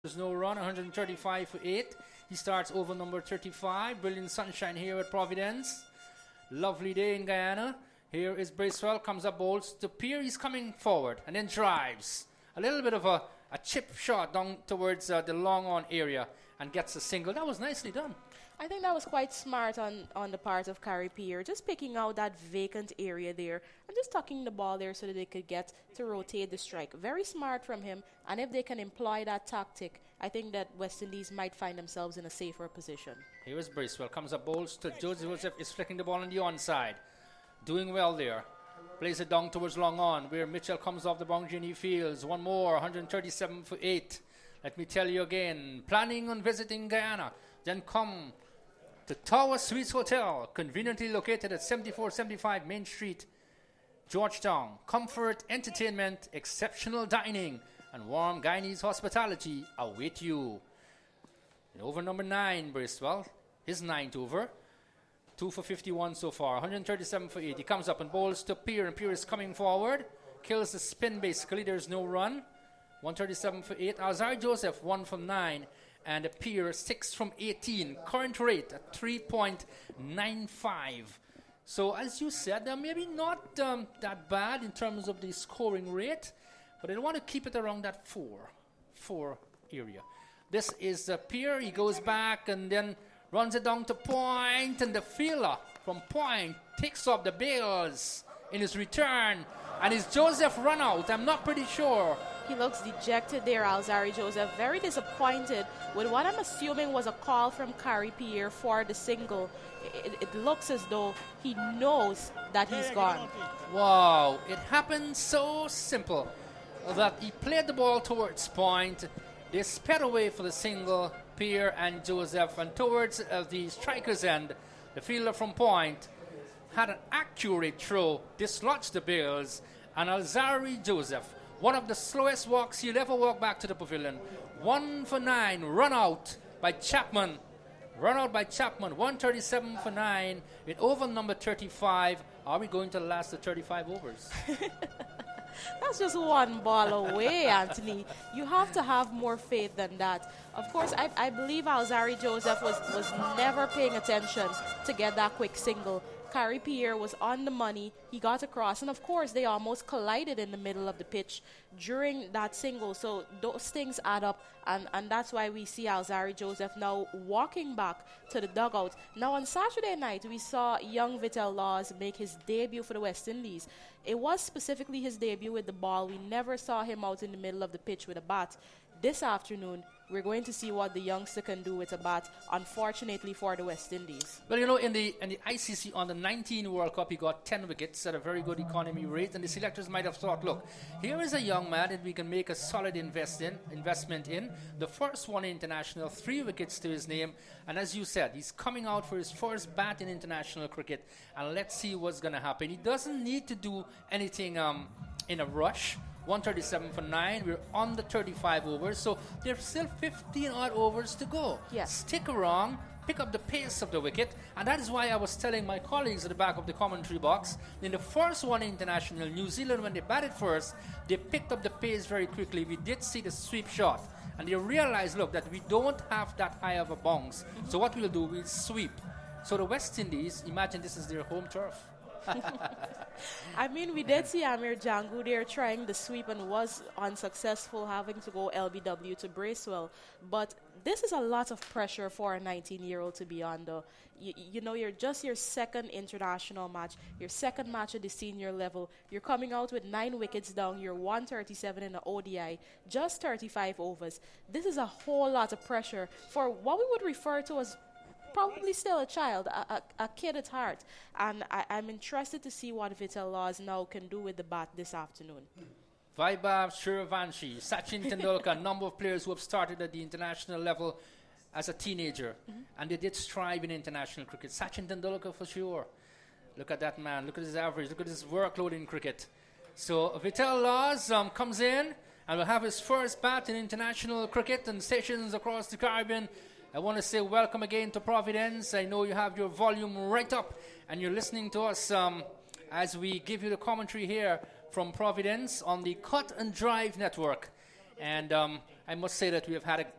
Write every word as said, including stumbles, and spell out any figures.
There's no run, one thirty-five for eight. He starts over number thirty-five. Brilliant sunshine here at Providence. Lovely day in Guyana. Here is Bracewell, comes up, bowls to Pierre. He's coming forward and then drives. A little bit of a, a chip shot down towards uh, the long on area and gets a single. That was nicely done. I think that was quite smart on, on the part of Carrie Pierre, just picking out that vacant area there and just tucking the ball there so that they could get to rotate the strike. Very smart from him, and if they can employ that tactic, I think that West Indies might find themselves in a safer position. Here is Bracewell, comes up, bowls to Joseph. Joseph is flicking the ball on the onside. Doing well there. Plays it down towards long on, where Mitchell comes off the boundary and he fields. One more, one thirty-seven for eight. Let me tell you again, planning on visiting Guyana, then come to Tower Suites Hotel, conveniently located at seventy-four seventy-five Main Street, Georgetown. Comfort, entertainment, exceptional dining, and warm Guyanese hospitality await you. And over number nine, Bracewell, his ninth over. Two for fifty-one so far, one thirty-seven for eight. He comes up and bowls to Pierre, and Pierre is coming forward. Kills the spin basically, there's no run. one thirty-seven for eight. Alzari Joseph, one from nine. And Pierre, six from eighteen. Current rate at three point nine five. So as you said, uh, maybe not um, that bad in terms of the scoring rate, but I want to keep it around that four, four area. This is uh, Pierre. He goes back and then runs it down to point, and the fielder from point takes off the bails in his return. And is Joseph run out? I'm not pretty sure. He looks dejected there, Alzari Joseph. Very disappointed with what I'm assuming was a call from Carrie Pierre for the single. It, it looks as though he knows that he's gone. Wow, it happened so simple that he played the ball towards point. They sped away for the single, Pierre and Joseph, and towards uh, the striker's end, the fielder from point had an accurate throw, dislodged the bails, and Alzari Joseph, one of the slowest walks he'll ever walk back to the pavilion. One for nine, run out by Chapman. Run out by Chapman, one thirty-seven for nine, with over number thirty-five. Are we going to last the thirty-five overs? That's just one ball away, Anthony. You have to have more faith than that. Of course, I, I believe Alzari Joseph was, was never paying attention to get that quick single. Carrie Pierre was on the money. He got across. And, of course, they almost collided in the middle of the pitch during that single. So those things add up. And, and that's why we see Alzari Joseph now walking back to the dugout. Now, on Saturday night, we saw young Vital Laws make his debut for the West Indies. It was specifically his debut with the ball. We never saw him out in the middle of the pitch with a bat. This afternoon, we're going to see what the youngster can do with a bat, unfortunately for the West Indies. Well, you know, in the in the I C C on the nineteen World Cup, he got ten wickets at a very good economy rate, and the selectors might have thought, look, here is a young man that we can make a solid invest in, investment in. The first one international, three wickets to his name, and as you said, he's coming out for his first bat in international cricket, and let's see what's going to happen. He doesn't need to do anything um, in a rush. one thirty-seven for nine. We're on the thirty-five overs, so there's still fifteen odd overs to go. Yes. Stick around, pick up the pace of the wicket, and that is why I was telling my colleagues at the back of the commentary box, in the first one international, New Zealand, when they batted first, they picked up the pace very quickly. We did see the sweep shot, and they realized, look, that we don't have that high of a bounce. Mm-hmm. So what we'll do, we'll sweep. So the West Indies, imagine this is their home turf. I mean, we did see Amir Jangu there trying the sweep and was unsuccessful, having to go L B W to Bracewell. But this is a lot of pressure for a nineteen-year-old to be under. You, you know, you're just your second international match, your second match at the senior level. You're coming out with nine wickets down. You're one thirty-seven in the O D I, just thirty-five overs. This is a whole lot of pressure for what we would refer to as probably still a child, a, a, a kid at heart. And I, I'm interested to see what Vital Laws now can do with the bat this afternoon. Vaibhav Surivanshi, Sachin Tendulkar, a number of players who have started at the international level as a teenager. Mm-hmm. And they did strive in international cricket. Sachin Tendulkar for sure. Look at that man. Look at his average. Look at his workload in cricket. So Vital Laws um, comes in and will have his first bat in international cricket and stations across the Caribbean. I want to say welcome again to Providence. I know you have your volume right up and you're listening to us um, as we give you the commentary here from Providence on the Cut and Drive Network. And um, I must say that we have had a